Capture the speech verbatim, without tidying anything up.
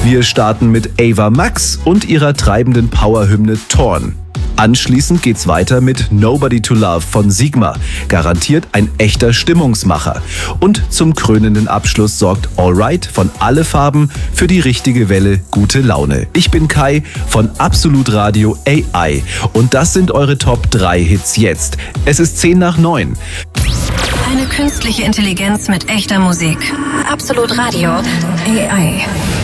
Wir starten mit Ava Max und ihrer treibenden Powerhymne Torn. Anschließend geht's weiter mit Nobody to Love von Sigma, garantiert ein echter Stimmungsmacher. Und zum krönenden Abschluss sorgt Alright von Alle Farben für die richtige Welle gute Laune. Ich bin Kai von Absolut Radio A I und das sind eure Top drei Hits jetzt. Es ist zehn nach neun. Eine künstliche Intelligenz mit echter Musik. Absolut Radio A I.